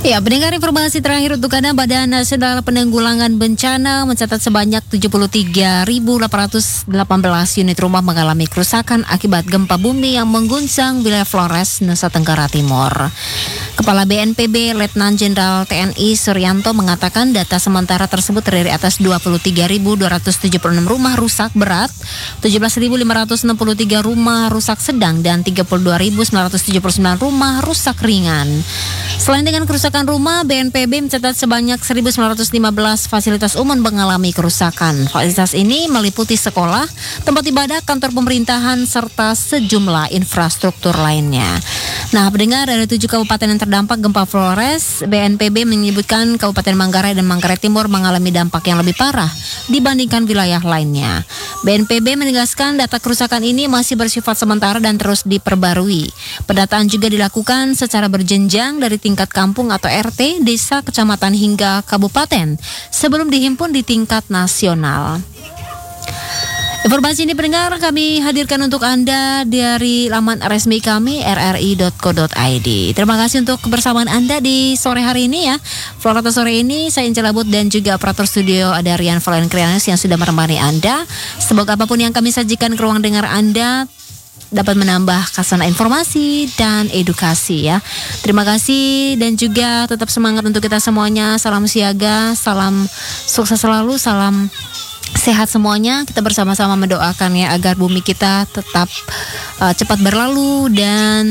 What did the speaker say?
Ya, pendengar informasi terakhir untuk Anda, Badan Nasional Penanggulangan Bencana mencatat sebanyak 73.818 unit rumah mengalami kerusakan akibat gempa bumi yang mengguncang wilayah Flores, Nusa Tenggara Timur. Kepala BNPB Letnan Jenderal TNI Suryanto mengatakan data sementara tersebut terdiri atas 23.276 rumah rusak berat, 17.563 rumah rusak sedang, dan 32.979 rumah rusak ringan. Selain dengan kerusakan rumah, BNPB mencatat sebanyak 1.915 fasilitas umum mengalami kerusakan. Fasilitas ini meliputi sekolah, tempat ibadah, kantor pemerintahan, serta sejumlah infrastruktur lainnya. Nah, pendengar, dari 7 kabupaten yang terdampak gempa Flores, BNPB menyebutkan Kabupaten Manggarai dan Manggarai Timur mengalami dampak yang lebih parah dibandingkan wilayah lainnya. BNPB menegaskan data kerusakan ini masih bersifat sementara dan terus diperbarui. Pendataan juga dilakukan secara berjenjang dari tingkat kampung atau RT, desa, kecamatan hingga kabupaten sebelum dihimpun di tingkat nasional. Informasi ini pendengar kami hadirkan untuk Anda dari laman resmi kami rri.co.id. Terima kasih untuk kebersamaan Anda di sore hari ini ya. Florata sore ini saya Ince Labut dan juga operator studio ada Rian Valen Krianes yang sudah menemani Anda. Semoga apapun yang kami sajikan ke ruang dengar Anda dapat menambah khazanah informasi dan edukasi ya. Terima kasih dan juga tetap semangat untuk kita semuanya. Salam siaga, salam sukses selalu, salam sehat semuanya. Kita bersama-sama mendoakan ya agar bumi kita tetap cepat berlalu dan